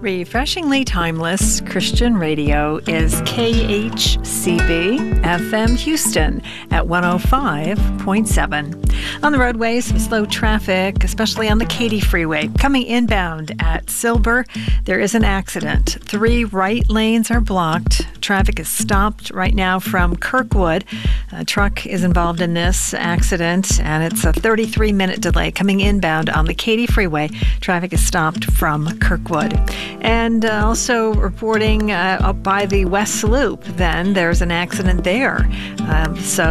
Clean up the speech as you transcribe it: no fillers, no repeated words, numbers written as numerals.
Refreshingly timeless Christian radio is KHCB FM Houston at 105.7. On the roadways, some slow traffic, especially on the Katy Freeway. Coming inbound at Silver, there is an accident. 3 right lanes are blocked. Traffic is stopped right now from Kirkwood. A truck is involved in this accident, and it's a 33-minute delay coming inbound on the Katy Freeway. Traffic is stopped from Kirkwood. And also reporting up by the West Loop, then there's an accident there. So